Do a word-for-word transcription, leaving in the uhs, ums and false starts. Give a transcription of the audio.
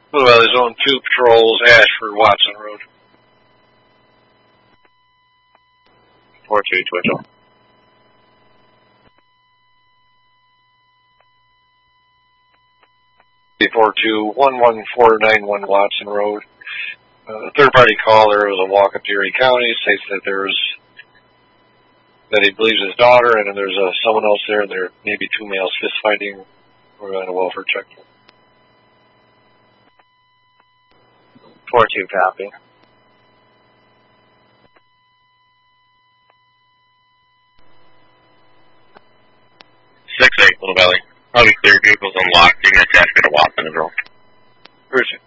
Blue Valley Zone two patrols, Ashford, Watson Road. four two, Twitchell. four two, one one four nine one Watson Road. Uh, third party caller was a walk up to Erie County, states that there's, that he believes his daughter, and then there's uh, someone else there, and there may be two males fist fighting. We're on a welfare check. four two, copy. six eight, Little Valley. I'll be clear, vehicles unlocked. You can attach me to Watson as well. Where's it?